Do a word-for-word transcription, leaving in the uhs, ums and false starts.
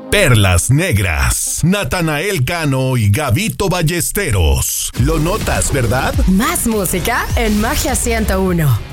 Perlas Negras, Natanael Cano y Gabito Ballesteros. Lo notas, ¿verdad? Más música en Magia ciento uno.